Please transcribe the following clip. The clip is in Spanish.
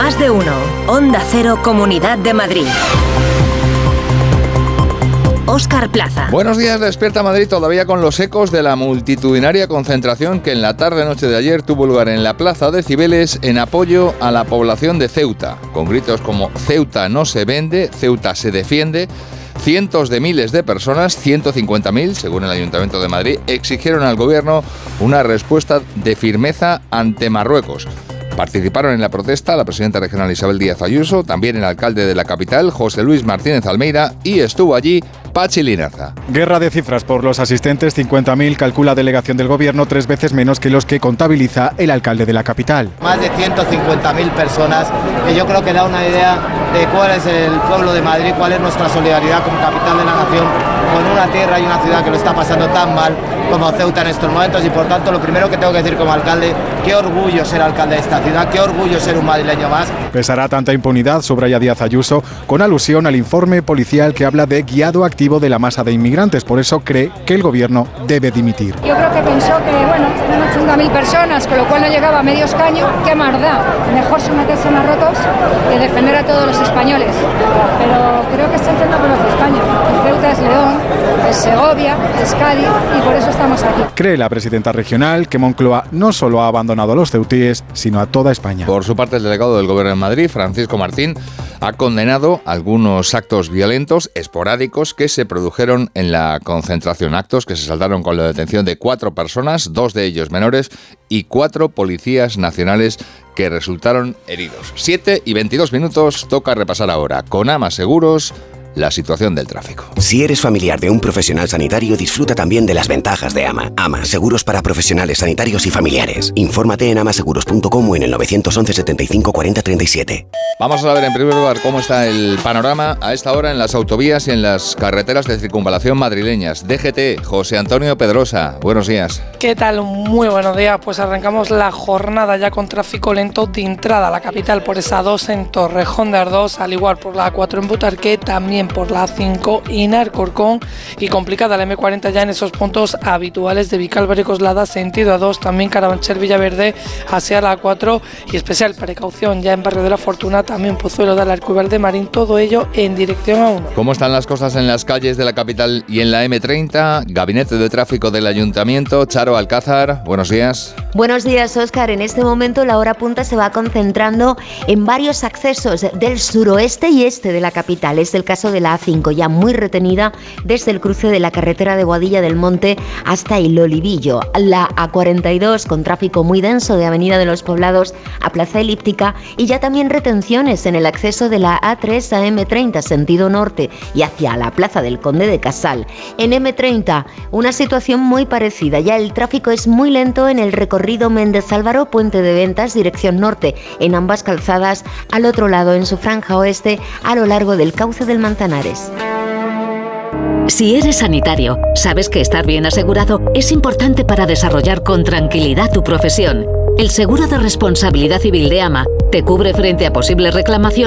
Más de uno. Onda Cero, Comunidad de Madrid. Óscar Plaza. Buenos días, despierta Madrid todavía con los ecos de la multitudinaria concentración que en la tarde-noche de ayer tuvo lugar en la Plaza de Cibeles en apoyo a la población de Ceuta, con gritos como Ceuta no se vende, Ceuta se defiende. Cientos de miles de personas, 150.000, según el Ayuntamiento de Madrid, exigieron al gobierno una respuesta de firmeza ante Marruecos. Participaron en la protesta la presidenta regional Isabel Díaz Ayuso, también el alcalde de la capital, José Luis Martínez Almeida, y estuvo allí Pachi Linaza. Guerra de cifras por los asistentes, 50.000, calcula delegación del gobierno, 3 veces menos que los que contabiliza el alcalde de la capital. Más de 150.000 personas, que yo creo que da una idea de cuál es el pueblo de Madrid, cuál es nuestra solidaridad como capital de la nación, con una tierra y una ciudad que lo está pasando tan mal como Ceuta en estos momentos, y por tanto lo primero que tengo que decir como alcalde, qué orgullo ser alcalde de esta ciudad, qué orgullo ser un madrileño más. Pesará tanta impunidad, subraya Díaz Ayuso, con alusión al informe policial que habla de guiado activo de la masa de inmigrantes, por eso cree que el gobierno debe dimitir. Yo creo que pensó que, bueno, eran 80.000 personas, con lo cual no llegaba a medio escaño, qué más da, mejor someterse a los rotos que defender a todos los españoles, pero creo que está echando por los de España. Ceuta es León, es Segovia, es Cádiz, y por eso estamos aquí. Cree la presidenta regional que Moncloa no solo ha abandonado a los ceutíes, sino a toda España. Por su parte, el delegado del Gobierno en Madrid, Francisco Martín, ha condenado algunos actos violentos esporádicos que se produjeron en la concentración. Actos que se saldaron con la detención de 4 personas, 2 de ellos menores, y 4 policías nacionales que resultaron heridos. 7:22, toca repasar ahora con AMA Seguros la situación del tráfico. Si eres familiar de un profesional sanitario, disfruta también de las ventajas de AMA. AMA, seguros para profesionales sanitarios y familiares. Infórmate en amaseguros.com o en el 911 75 40 37. Vamos a saber en primer lugar cómo está el panorama a esta hora en las autovías y en las carreteras de circunvalación madrileñas. DGT, José Antonio Pedrosa, buenos días. ¿Qué tal? Muy buenos días. Pues arrancamos la jornada ya con tráfico lento de entrada a la capital por esa 2 en Torrejón de Ardoz, al igual por la A4 en Butarque, también por la A5 en Alcorcón, y complicada la M40 ya en esos puntos habituales de Vicálvaro y Coslada, sentido A2, también Carabanchel Villaverde hacia la A4, y especial precaución ya en Barrio de la Fortuna, también Pozuelo de Alarco y Valdemarín, todo ello en dirección A1. ¿Cómo están las cosas en las calles de la capital y en la M30? Gabinete de Tráfico del Ayuntamiento, Charo Alcázar, buenos días. Buenos días, Óscar. En este momento la hora punta se va concentrando en varios accesos del suroeste y este de la capital. Es el caso de la A5, ya muy retenida desde el cruce de la carretera de Boadilla del Monte hasta el Olivillo. La A42 con tráfico muy denso de Avenida de los Poblados a Plaza Elíptica, y ya también retenciones en el acceso de la A3 a M30 sentido norte y hacia la Plaza del Conde de Casal. En M30 una situación muy parecida, ya el tráfico es muy lento en el recorrido Méndez Álvaro, Puente de Ventas, dirección norte en ambas calzadas, al otro lado en su franja oeste a lo largo del cauce del Manzanares. Si eres sanitario, sabes que estar bien asegurado es importante para desarrollar con tranquilidad tu profesión. El seguro de responsabilidad civil de AMA te cubre frente a posibles reclamaciones